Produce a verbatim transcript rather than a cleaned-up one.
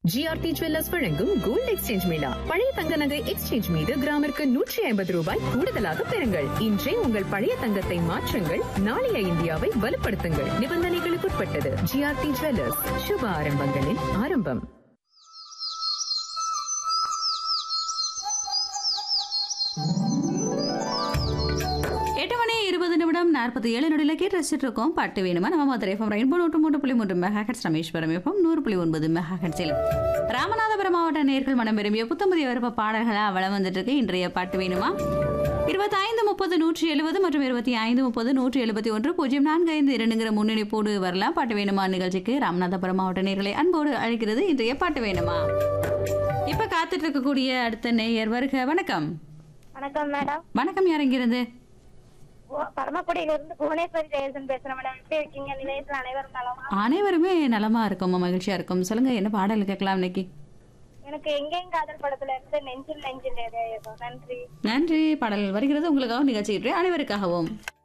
GRT jewellers வழங்கும் gold exchange Mela. பழைய தங்க நகை எக்ஸ்சேஞ்ச் மீது கிராமிற்கு நூற்றி ஐம்பது ரூபாய் கூடுதலாக பெறுங்கள். இன்றே உங்கள் பழைய தங்கத்தை மாற்றுங்கள், நாளைய இந்தியாவை வலுப்படுத்துங்கள். நிபந்தனைகளுக்குட்பட்டது. ஜிஆர்டி ஜுவல்லர்ஸ், சுப ஆரம்பங்களின் ஆரம்பம். எட்டு மணி இருபது நிமிடம் நாற்பத்தி ஏழு நொடியில் கேட்டு ரசிச்சுட்டு இருக்கோம். பாட்டு வேணுமா நம்ம மதுரை எஃப்எம் ரெயின்போ நூற்று மூன்று புள்ளி மூன்று மெகா ஹெட்ஸ், ராமேஸ்வரம் எஃப்எம் நூறு புள்ளி ஒன்பது மெகா ஹெட்ஸில் ராமநாதபுரம் மாவட்ட நேர்கள் மனம் விரும்பிய புத்தமுதிய விருப்ப பாடல்களாக வளம் வந்துட்டு இருக்கு. இன்றைய பாட்டு வேணுமா இருபத்தி ஐந்து முப்பது நூற்றி எழுபது மற்றும் இருபத்தி ஐந்து முப்பது நூற்றி எழுபத்தி ஒன்று பூஜ்ஜியம் நான்கு ஐந்து இரண்டுங்கிற முன்னணிப்போடு வரலாம். பாட்டு வேணுமா நிகழ்ச்சிக்கு ராமநாதபுரம் மாவட்ட நேர்களை அன்போடு அழைக்கிறது இன்றைய பாட்டு வேணுமா. இப்ப காத்துட்டு இருக்கக்கூடிய அடுத்த நேயர் வருக. வணக்கம். வணக்கம் மேடம். வணக்கம். யார் இங்கிருந்து? பரமக்குடியிலிருந்து புவனேஸ்வரி ஜெயசன் பேசுறேன் மேடம். எப்படி இருக்கீங்க? நிலையத்தில் அனைவரும் நலமா? அனைவருமே நலமா இருக்கும், மகிழ்ச்சியா இருக்கும். சொல்லுங்க, என்ன பாடல் கேட்கலாம் இன்னைக்கு? எனக்கு எங்கேயும் காதல் படத்துல இருந்து நெஞ்சில் நெஞ்சில் ஏதோ. நன்றி. நன்றி. பாடல் வருகிறது உங்களுக்காக நிகழ்ச்சி அனைவருக்காகவும்.